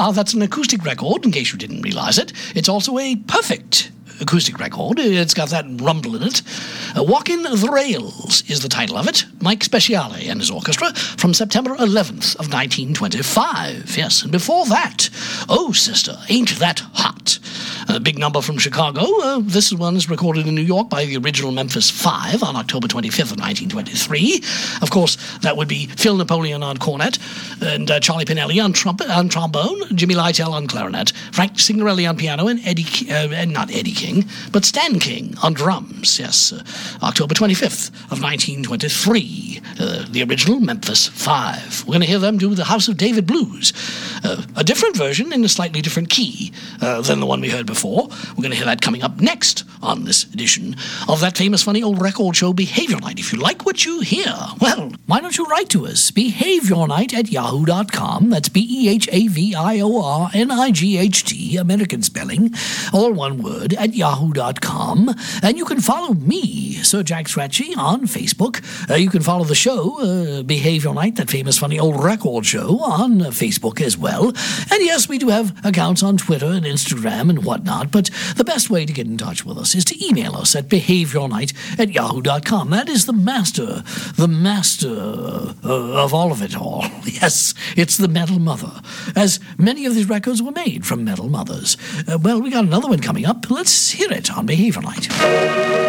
that's an acoustic record, in case you didn't realize it. It's also a perfect acoustic record. It's got that rumble in it. Walkin' the Rails is the title of it. Mike Speciale and his orchestra from September 11th of 1925. Yes, and before that, Oh Sister, Ain't That Hot? A big number from Chicago. This one is recorded in New York by the original Memphis Five on October 25th of 1923. Of course, that would be Phil Napoleon on cornet, and Charlie Pinelli on trombone, Jimmy Lytle on clarinet, Frank Signorelli on piano, and not Eddie King, but Stan King on drums. Yes, October 25th of 1923. The original Memphis Five. We're going to hear them do the House of David Blues. A different version in a slightly different key than the one we heard before. We're going to hear that coming up next on this edition of that famous funny old record show Behavior Night. If you like what you hear, well, why don't you write to us? behaviornight@yahoo.com. That's BehaviorNight, American spelling, all one word, at yahoo.com. And you can follow me, Sir Jack Scratchy, on Facebook. You can follow the show, Behavior Night, that famous funny old record show, on Facebook as well. And yes, we do have accounts on Twitter and Instagram and whatnot, but the best way to get in touch with us is to email us at behaviornight@yahoo.com. That is the master of all of it all. Yes, it's the Metal Mother, as many of these records were made from Metal Mothers. Well, we got another one coming up. Let's hear it on Behavior Night.